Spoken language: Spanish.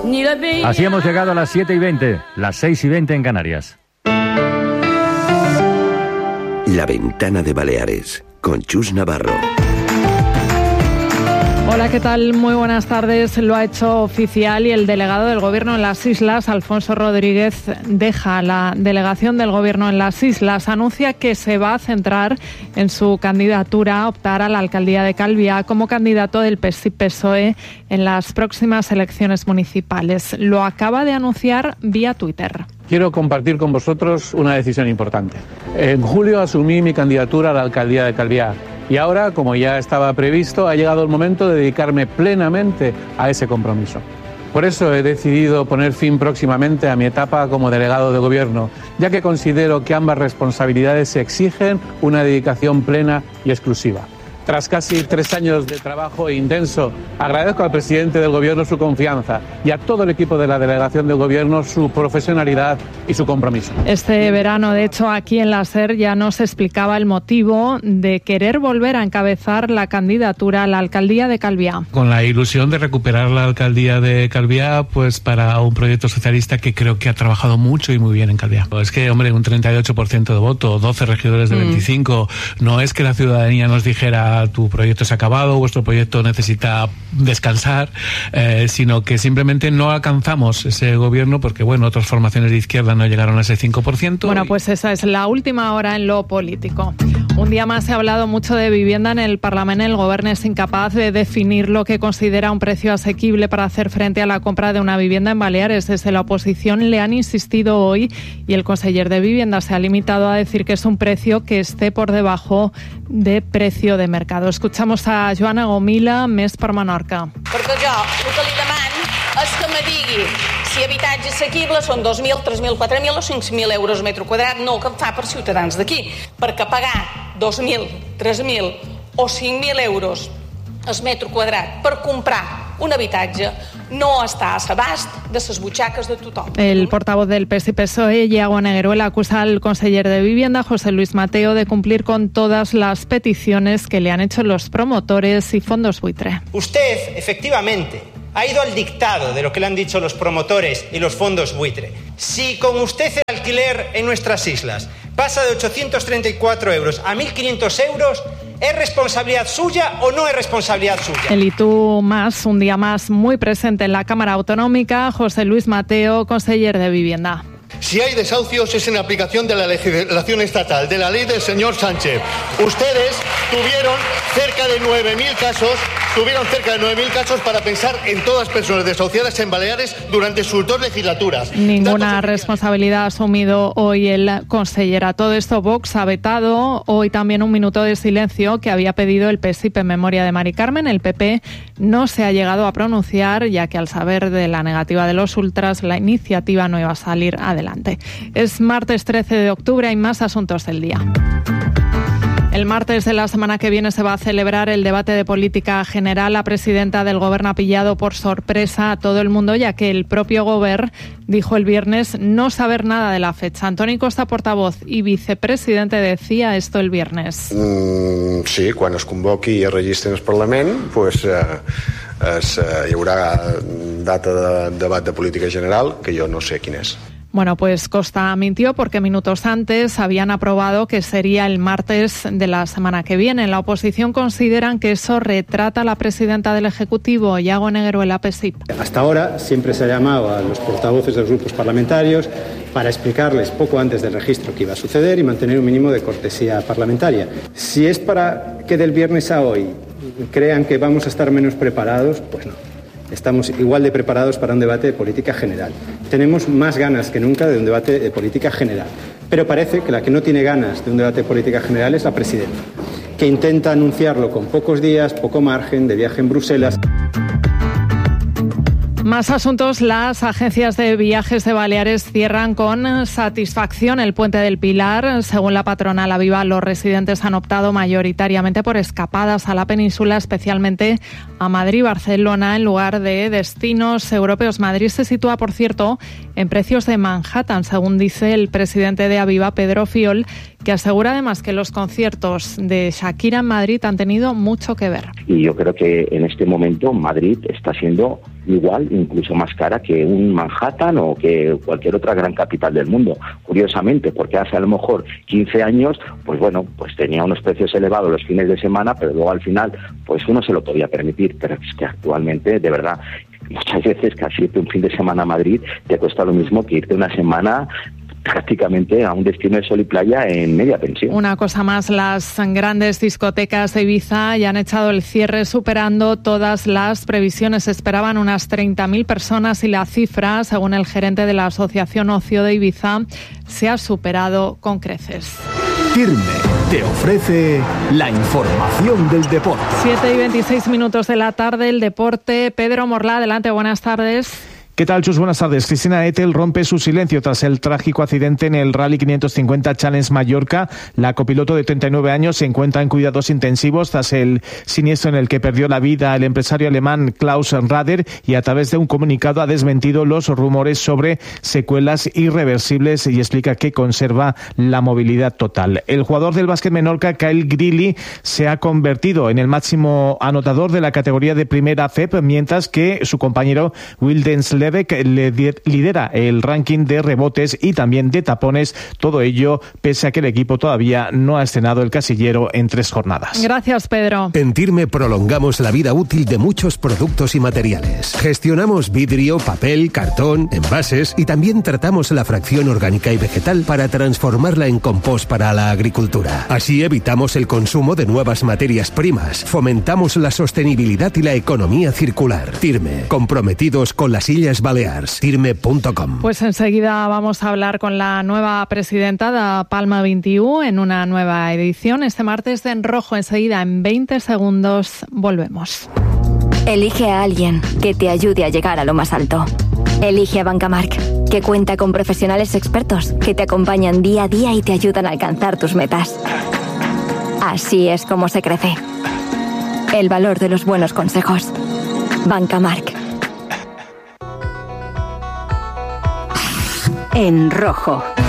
Así hemos llegado a las 7:20, las 6:20 en Canarias. La Ventana de Baleares, con Chus Navarro. Hola, ¿qué tal? Muy buenas tardes. Lo ha hecho oficial y el delegado del Gobierno en las Islas, Alfonso Rodríguez, deja la delegación del Gobierno en las Islas. Anuncia que se va a centrar en su candidatura a optar a la alcaldía de Calviá como candidato del PSOE en las próximas elecciones municipales. Lo acaba de anunciar vía Twitter. Quiero compartir con vosotros una decisión importante. En julio asumí mi candidatura a la alcaldía de Calviá. Y ahora, como ya estaba previsto, ha llegado el momento de dedicarme plenamente a ese compromiso. Por eso he decidido poner fin próximamente a mi etapa como delegado de gobierno, ya que considero que ambas responsabilidades exigen una dedicación plena y exclusiva. Tras casi 3 años de trabajo intenso, agradezco al presidente del Gobierno su confianza y a todo el equipo de la delegación del Gobierno su profesionalidad y su compromiso. Este verano, de hecho, aquí en la SER ya nos explicaba el motivo de querer volver a encabezar la candidatura a la alcaldía de Calviá. Con la ilusión de recuperar la alcaldía de Calviá, pues para un proyecto socialista que creo que ha trabajado mucho y muy bien en Calviá. Es que, hombre, un 38% de voto, 12 regidores de 25, no es que la ciudadanía nos dijera tu proyecto se ha acabado, vuestro proyecto necesita descansar, sino que simplemente no alcanzamos ese gobierno porque, bueno, otras formaciones de izquierda no llegaron a ese 5%. Bueno, pues esa es la última hora en lo político. Un día más se ha hablado mucho de vivienda en el Parlamento. El Gobierno es incapaz de definir lo que considera un precio asequible para hacer frente a la compra de una vivienda en Baleares. Desde la oposición le han insistido hoy y el conseller de Vivienda se ha limitado a decir que es un precio que esté por debajo de precio de mercado. Escuchamos a Joana Gomila, Més per Menorca. Perquè jo el que li demano és que me digui si habitatge assequible són 2.000, 3.000, 4.000 o 5.000 euros metre quadrat, no el que fa per ciutadans d'aquí. Perquè pagar 2.000, 3.000 o 5.000 euros el metre quadrat per comprar un habitatge no està a l'abast de les butxaques de tothom. El portavoz del PSOE, Iago Negueruela, acusa al conseller de Vivienda, José Luis Mateo, de cumplir con todas las peticiones que le han hecho los promotores y fondos buitre. Usted, efectivamente, ha ido al dictado de lo que le han dicho los promotores y los fondos buitre. Si con usted el alquiler en nuestras islas pasa de 834 euros a 1.500 euros, ¿es responsabilidad suya o no es responsabilidad suya? El ITU más, un día más muy presente en la Cámara Autonómica. José Luis Mateo, conseller de Vivienda. Si hay desahucios es en aplicación de la legislación estatal, de la ley del señor Sánchez. Ustedes tuvieron cerca de 9.000 casos para pensar en todas las personas desahuciadas en Baleares durante sus 2 legislaturas. Ninguna responsabilidad ha asumido hoy el conseller. A todo esto, Vox ha vetado hoy también un minuto de silencio que había pedido el PSIP en memoria de Mari Carmen. El PP no se ha llegado a pronunciar, ya que al saber de la negativa de los ultras, la iniciativa no iba a salir adelante. Es martes 13 de octubre, hay más asuntos del día. El martes de la semana que viene se va a celebrar el debate de política general. La presidenta del Gobierno ha pillado por sorpresa a todo el mundo, ya que el propio Gobierno dijo el viernes no saber nada de la fecha. Antoni Costa, portavoz y vicepresidente, decía esto el viernes. Sí, quan es convoqui i es registri en el Parlament, pues, hi haurà data de debat de política general, que jo no sé quin és. Bueno, pues Costa mintió porque minutos antes habían aprobado que sería el martes de la semana que viene. En la oposición consideran que eso retrata a la presidenta del Ejecutivo, Iago Negueruela, PSIP. Hasta ahora siempre se ha llamado a los portavoces de los grupos parlamentarios para explicarles poco antes del registro qué iba a suceder y mantener un mínimo de cortesía parlamentaria. Si es para que del viernes a hoy crean que vamos a estar menos preparados, pues no. Estamos igual de preparados para un debate de política general. Tenemos más ganas que nunca de un debate de política general. Pero parece que la que no tiene ganas de un debate de política general es la presidenta, que intenta anunciarlo con pocos días, poco margen, de viaje en Bruselas. Más asuntos. Las agencias de viajes de Baleares cierran con satisfacción el Puente del Pilar. Según la patronal Aviva, los residentes han optado mayoritariamente por escapadas a la península, especialmente a Madrid y Barcelona, en lugar de destinos europeos. Madrid se sitúa, por cierto, en precios de Manhattan, según dice el presidente de Aviva, Pedro Fiol, que asegura además que los conciertos de Shakira en Madrid han tenido mucho que ver. Y yo creo que en este momento Madrid está siendo igual, incluso más cara que un Manhattan o que cualquier otra gran capital del mundo. Curiosamente, porque hace a lo mejor 15 años, pues bueno, pues tenía unos precios elevados los fines de semana, pero luego al final, pues uno se lo podía permitir. Pero es que actualmente, de verdad, muchas veces casi irte un fin de semana a Madrid te cuesta lo mismo que irte una semana prácticamente a un destino de sol y playa en media pensión. Una cosa más, las grandes discotecas de Ibiza ya han echado el cierre superando todas las previsiones. Esperaban unas 30.000 personas y la cifra, según el gerente de la Asociación Ocio de Ibiza, se ha superado con creces. Tirme te ofrece la información del deporte. 7:26 de la tarde, el deporte. Pedro Morlá, adelante, buenas tardes. ¿Qué tal, Chus? Buenas tardes. Cristina Ethel rompe su silencio tras el trágico accidente en el Rally 550 Challenge Mallorca. La copiloto de 39 años se encuentra en cuidados intensivos tras el siniestro en el que perdió la vida el empresario alemán Klaus Rader, y a través de un comunicado ha desmentido los rumores sobre secuelas irreversibles y explica que conserva la movilidad total. El jugador del básquet Menorca, Kyle Greeley, se ha convertido en el máximo anotador de la categoría de primera FEP, mientras que su compañero Will Densler lidera el ranking de rebotes y también de tapones, todo ello pese a que el equipo todavía no ha estrenado el casillero en 3 jornadas. Gracias, Pedro. En Tirme prolongamos la vida útil de muchos productos y materiales. Gestionamos vidrio, papel, cartón, envases y también tratamos la fracción orgánica y vegetal para transformarla en compost para la agricultura. Así evitamos el consumo de nuevas materias primas, fomentamos la sostenibilidad y la economía circular. Tirme, comprometidos con las Illes Balears. Tirme.com. Pues enseguida vamos a hablar con la nueva presidenta de Palma 21 en una nueva edición este martes de En Rojo. Enseguida, en 20 segundos, volvemos. Elige a alguien que te ayude a llegar a lo más alto. Elige a Bancamark, que cuenta con profesionales expertos que te acompañan día a día y te ayudan a alcanzar tus metas. Así es como se crece. El valor de los buenos consejos. Bancamark. En Rojo.